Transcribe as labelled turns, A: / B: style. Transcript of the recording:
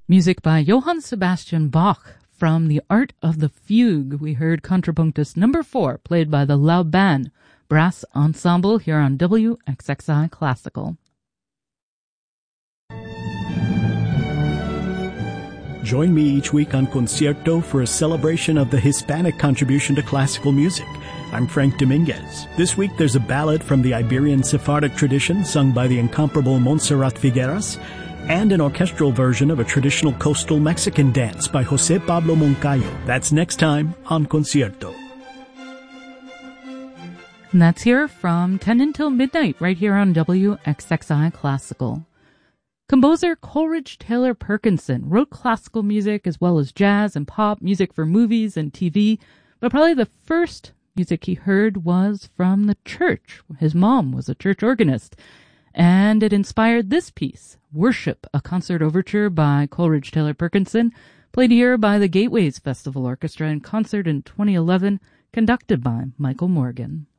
A: Music by Johann Sebastian Bach. From The Art of the Fugue, we heard Contrapunctus number 4, played by the Lauban Brass Ensemble here on WXXI Classical.
B: Join me each week on Concierto for a celebration of the Hispanic contribution to classical music. I'm Frank Dominguez. This week there's a ballad from the Iberian Sephardic tradition sung by the incomparable Montserrat Figueras, and an orchestral version of a traditional coastal Mexican dance by José Pablo Moncayo. That's next time on Concierto.
A: And that's here from 10 until midnight, right here on WXXI Classical. Composer Coleridge Taylor Perkinson wrote classical music as well as jazz and pop music for movies and TV, but probably the first music he heard was from the church. His mom was a church organist, and it inspired this piece, Worship, a concert overture by Coleridge Taylor Perkinson, played here by the Gateways Festival Orchestra in concert in 2011, conducted by Michael Morgan.